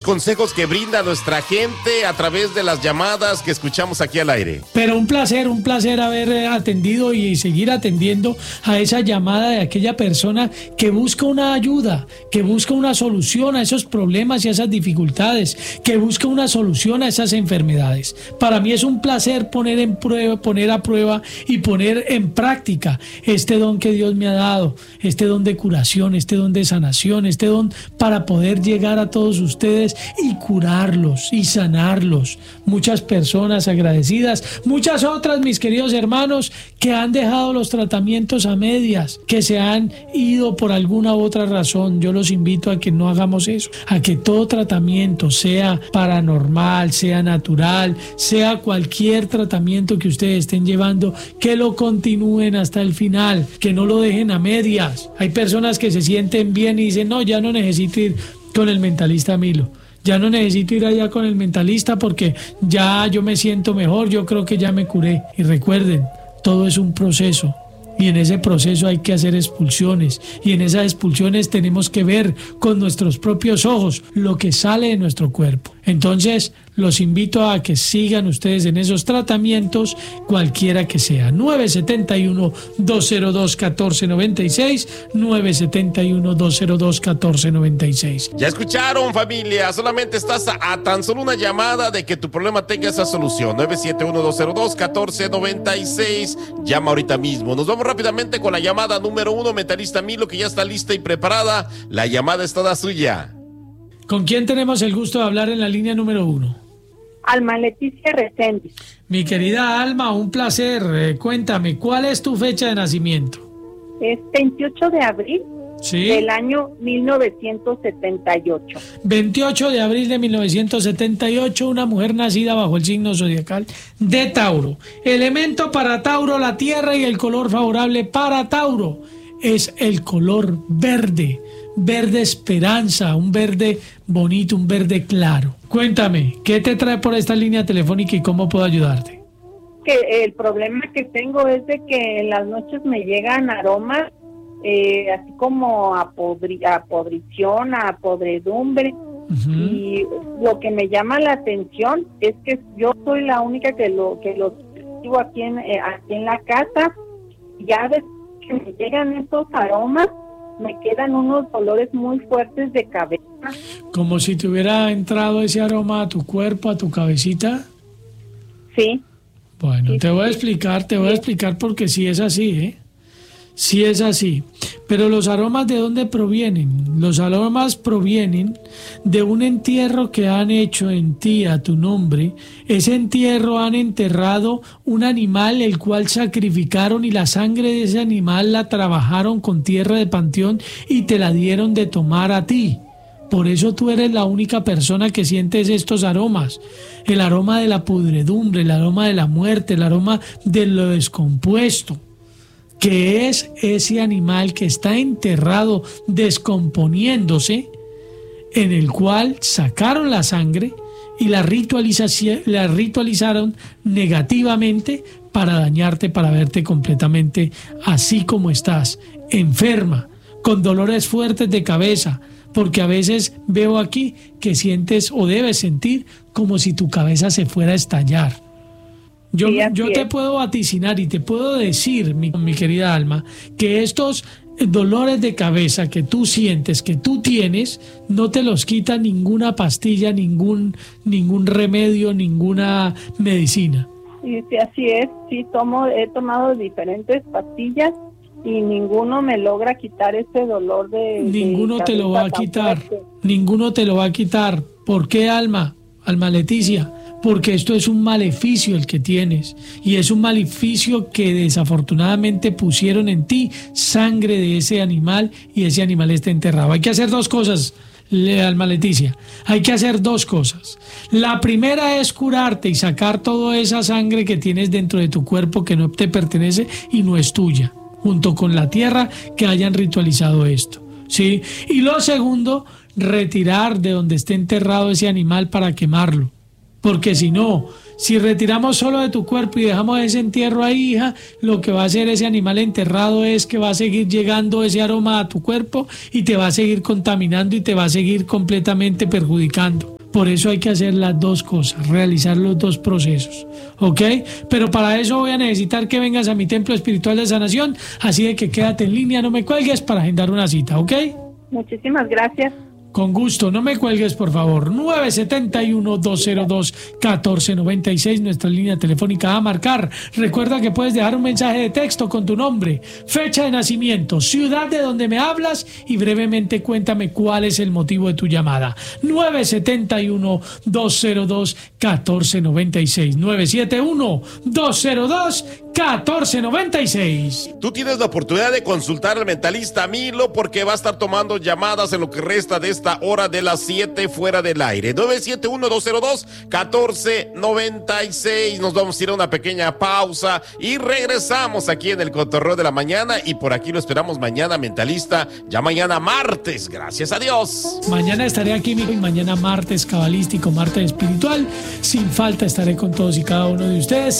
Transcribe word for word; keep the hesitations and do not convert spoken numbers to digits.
consejos que brinda nuestra gente a través de las llamadas que escuchamos aquí al aire. Pero un placer, un placer haber atendido y seguir atendiendo a esa llamada de aquella persona que busca una ayuda, que busca una solución a esos problemas y a esas dificultades, que busca una solución a esas enfermedades. Para mí es un placer poner en prueba, poner a prueba y poner en práctica este don que Dios me ha dado, este don de curación, este don de sanación, este don para poder llegar a todos ustedes y curarlos y sanarlos. Muchas personas agradecidas, muchas otras, mis queridos hermanos, que han dejado los tratamientos a medias, que se han ido por alguna u otra razón. Yo los invito a que no hagamos eso, a que todo tratamiento, sea paranormal, sea natural, sea cualquier tratamiento que ustedes estén llevando, que lo continúen hasta el final, que no lo dejen a medias. Hay personas que se sienten bien y dicen, no, ya no necesito ir con el mentalista Milo. Ya no necesito ir allá con el mentalista porque ya yo me siento mejor, yo creo que ya me curé. Y recuerden, todo es un proceso y en ese proceso hay que hacer expulsiones y en esas expulsiones tenemos que ver con nuestros propios ojos lo que sale de nuestro cuerpo. Entonces, los invito a que sigan ustedes en esos tratamientos, cualquiera que sea. nueve siete uno, dos cero dos, uno cuatro nueve seis, nueve siete uno, dos cero dos, uno cuatro nueve seis. Ya escucharon, familia, solamente estás a, a tan solo una llamada de que tu problema tenga esa solución. nueve siete uno, dos cero dos, uno cuatro nueve seis. Llama ahorita mismo. Nos vamos rápidamente con la llamada número uno, mentalista Milo, que ya está lista y preparada. La llamada es toda suya. ¿Con quién tenemos el gusto de hablar en la línea número uno? Alma Leticia Reséndiz. Mi querida Alma, un placer. Eh, cuéntame, ¿cuál es tu fecha de nacimiento? Es veintiocho de abril ¿Sí? del año mil novecientos setenta y ocho. veintiocho de abril de mil novecientos setenta y ocho, una mujer nacida bajo el signo zodiacal de Tauro. Elemento para Tauro, la tierra, y el color favorable para Tauro es el color verde. Verde esperanza, un verde bonito, un verde claro. Cuéntame, ¿qué te trae por esta línea telefónica y cómo puedo ayudarte? Que el problema que tengo es de que en las noches me llegan aromas, eh, así como a, podri, a podrición, a podredumbre. Uh-huh. Y lo que me llama la atención es que yo soy la única que lo que lo vivo aquí en, eh, aquí en la casa. Ya ves que me llegan estos aromas, me quedan unos dolores muy fuertes de cabeza. ¿Como si te hubiera entrado ese aroma a tu cuerpo, a tu cabecita? Sí. Bueno, sí, te voy a sí. explicar, te voy a explicar porque sí es así, ¿eh? Sí es así. Pero los aromas, ¿de dónde provienen? Los aromas provienen de un entierro que han hecho en ti a tu nombre. Ese entierro han enterrado un animal el cual sacrificaron y la sangre de ese animal la trabajaron con tierra de panteón y te la dieron de tomar a ti. Por eso tú eres la única persona que sientes estos aromas. El aroma de la pudredumbre, el aroma de la muerte, el aroma de lo descompuesto, que es ese animal que está enterrado descomponiéndose, en el cual sacaron la sangre y la, ritualización, la ritualizaron negativamente para dañarte, para verte completamente así como estás, enferma, con dolores fuertes de cabeza, porque a veces veo aquí que sientes o debes sentir como si tu cabeza se fuera a estallar. Yo, sí, yo te puedo vaticinar y te puedo decir, mi, mi querida Alma, que estos dolores de cabeza que tú sientes, que tú tienes, no te los quita ninguna pastilla, ningún, ningún remedio, ninguna medicina. Sí, sí, así es. Sí, tomo, he tomado diferentes pastillas y ninguno me logra quitar ese dolor de... Ninguno de te lo va a quitar, fuerte. Ninguno te lo va a quitar. ¿Por qué, Alma? Alma Leticia, porque esto es un maleficio el que tienes, y es un maleficio que desafortunadamente pusieron en ti sangre de ese animal y ese animal está enterrado. Hay que hacer dos cosas, Alma Leticia, hay que hacer dos cosas. La primera es curarte y sacar toda esa sangre que tienes dentro de tu cuerpo que no te pertenece y no es tuya, junto con la tierra que hayan ritualizado esto, ¿sí? Y lo segundo, retirar de donde esté enterrado ese animal para quemarlo. Porque si no, si retiramos solo de tu cuerpo y dejamos ese entierro ahí, hija, lo que va a hacer ese animal enterrado es que va a seguir llegando ese aroma a tu cuerpo y te va a seguir contaminando y te va a seguir completamente perjudicando. Por eso hay que hacer las dos cosas, realizar los dos procesos, ¿ok? Pero para eso voy a necesitar que vengas a mi templo espiritual de sanación, así de que quédate en línea, no me cuelgues para agendar una cita, ¿ok? Muchísimas gracias. Con gusto, no me cuelgues, por favor. nueve siete uno, dos cero dos, uno cuatro nueve seis, nuestra línea telefónica a marcar. Recuerda que puedes dejar un mensaje de texto con tu nombre, fecha de nacimiento, ciudad de donde me hablas y brevemente cuéntame cuál es el motivo de tu llamada. nueve siete uno, dos cero dos, uno cuatro nueve seis. nueve siete uno, dos cero dos, uno cuatro nueve seis. Tú tienes la oportunidad de consultar al mentalista Milo porque va a estar tomando llamadas en lo que resta de esta hora de las siete fuera del aire. nueve siete uno, dos cero dos, uno cuatro nueve seis. Nos vamos a ir a una pequeña pausa y regresamos aquí en el Cotorreo de la Mañana, y por aquí lo esperamos mañana, mentalista, ya mañana martes, gracias a Dios. Mañana estaré aquí, y mañana martes cabalístico, martes espiritual. Sin falta estaré con todos y cada uno de ustedes.